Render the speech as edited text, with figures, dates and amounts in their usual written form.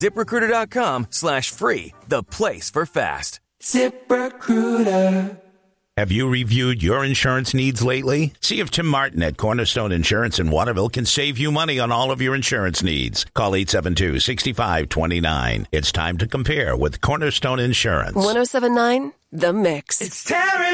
ZipRecruiter.com/free, the place for fast. ZipRecruiter. Have you reviewed your insurance needs lately? See if Tim Martin at Cornerstone Insurance in Waterville can save you money on all of your insurance needs. Call 872-6529. It's time to compare with Cornerstone Insurance. 107.9 The Mix. It's Terry.